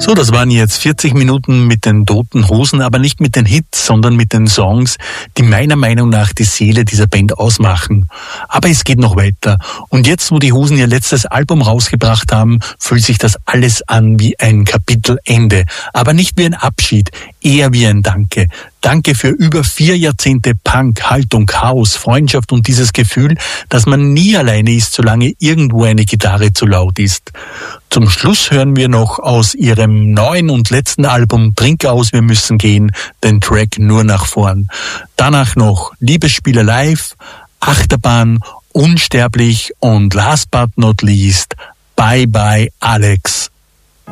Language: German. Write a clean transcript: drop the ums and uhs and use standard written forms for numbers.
So, das waren jetzt 40 Minuten mit den Toten Hosen, aber nicht mit den Hits, sondern mit den Songs, die meiner Meinung nach die Seele dieser Band ausmachen. Aber es geht noch weiter. Und jetzt, wo die Hosen ihr letztes Album rausgebracht haben, fühlt sich das alles an wie ein Kapitelende. Aber nicht wie ein Abschied, eher wie ein Danke. Danke für über 4 Jahrzehnte Punk, Haltung, Chaos, Freundschaft und dieses Gefühl, dass man nie alleine ist, solange irgendwo eine Gitarre zu laut ist. Zum Schluss hören wir noch aus ihrem neuen und letzten Album Trink aus, wir müssen gehen, den Track Nur nach vorn. Danach noch Liebesspiele live, Achterbahn, Unsterblich und last but not least, Bye Bye Alex.